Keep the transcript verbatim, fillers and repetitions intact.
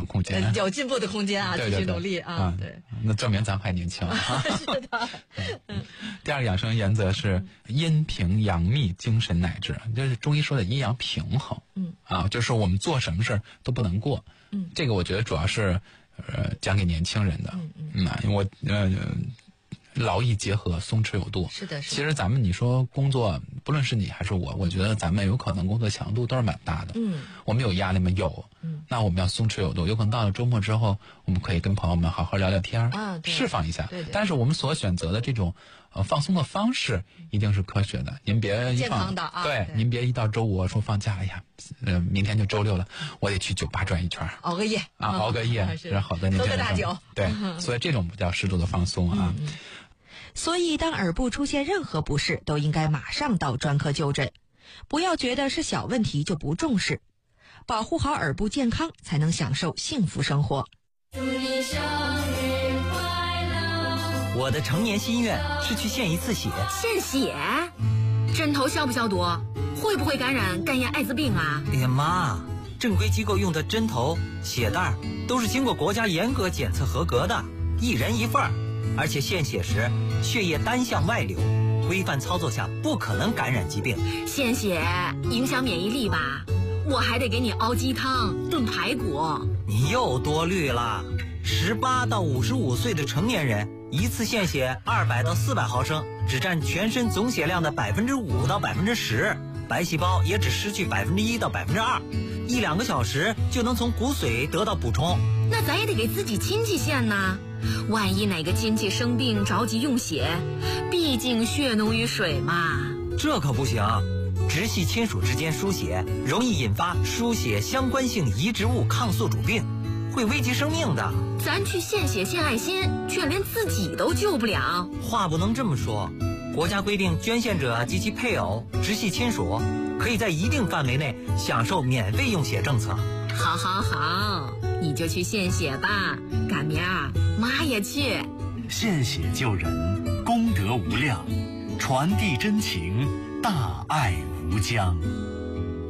长空间， 呃、有进步的空间啊， 对对对继续努力啊， 啊对， 那证明咱们还年轻。 是的。 嗯、第二个养生原则是阴平阳秘，精神乃治，就是中医说的阴阳平衡。 嗯啊，就是我们做什么事儿都不能过。 嗯， 这个我觉得主要是呃讲给年轻人的。 嗯嗯， 嗯，因为我呃。劳逸结合，松弛有度。 是的，是的。 其实咱们你说工作，不论是你还是我，我觉得咱们有可能工作强度都是蛮大的。 嗯， 我们有压力吗？有。嗯，那我们要松弛有度，有可能到了周末之后，我们可以跟朋友们好好聊聊天啊， 释放一下。 对对。 但是我们所选择的这种呃放松的方式，一定是科学的。您别一健康的啊。 对，您别一到周五说放假，哎呀，呃，明天就周六了，我得去酒吧转一圈， 熬个夜啊，熬个夜， 是好多年喝个大酒。 对，所以这种不叫适度的放松啊。 嗯嗯， 所以当耳部出现任何不适，都应该马上到专科就诊，不要觉得是小问题就不重视，保护好耳部健康，才能享受幸福生活。 祝你生日快乐！ 我的成年心愿是去献一次血。 献血？针头消不消毒？会不会感染肝炎、艾滋病啊？ 哎呀妈，正规机构用的针头、血袋都是经过国家严格检测合格的，一人一份儿。而且献血时血液单向外流，规范操作下不可能感染疾病。 献血影响免疫力吧？我还得给你熬鸡汤、炖排骨。 你又多虑了。十八到五十五岁的成年人，一次献血二百到四百毫升，只占全身总血量的百分之五到百分之十，白细胞也只失去百分之一到百分之二，一两个小时就能从骨髓得到补充。 那咱也得给自己亲戚献呐。万一哪个亲戚生病着急用血，毕竟血浓于水嘛。 这可不行，直系亲属之间输血容易引发输血相关性移植物抗宿主病，会危及生命的。 咱去献血献爱心，却连自己都救不了。 话不能这么说，国家规定捐献者及其配偶、直系亲属可以在一定范围内享受免费用血政策。 好好好，你就去献血吧，赶明儿妈也去。 献血救人，功德无量，传递真情，大爱无疆。